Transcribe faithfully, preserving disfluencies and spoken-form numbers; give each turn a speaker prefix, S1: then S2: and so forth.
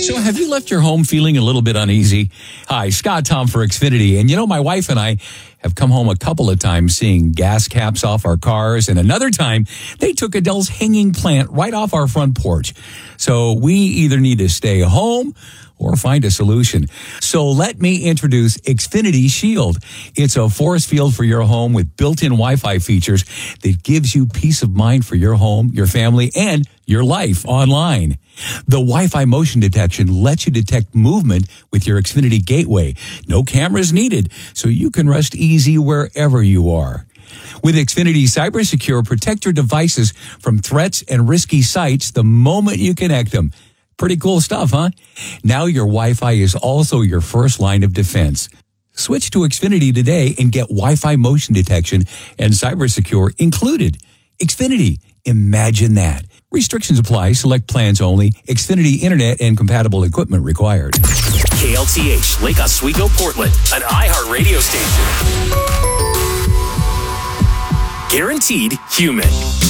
S1: So have you left your home feeling a little bit uneasy? Hi, Scott Tom for Xfinity. And you know, my wife and I have come home a couple of times seeing gas caps off our cars. And another time, they took Adele's hanging plant right off our front porch. So we either need to stay home or find a solution. So let me introduce Xfinity Shield. It's a force field for your home with built-in Wi-Fi features that gives you peace of mind for your home, your family, and your life online. The Wi-Fi motion detection lets you detect movement with your Xfinity gateway. No cameras needed, so you can rest easy wherever you are. With Xfinity Cyber Secure, protect your devices from threats and risky sites the moment you connect them. Pretty cool stuff, huh? Now your Wi-Fi is also your first line of defense. Switch to Xfinity today and get Wi-Fi motion detection and Cyber Secure included. Xfinity, imagine that. Restrictions apply. Select plans only. Xfinity Internet and compatible equipment required.
S2: K L T H, Lake Oswego, Portland, an iHeart radio station. Guaranteed human.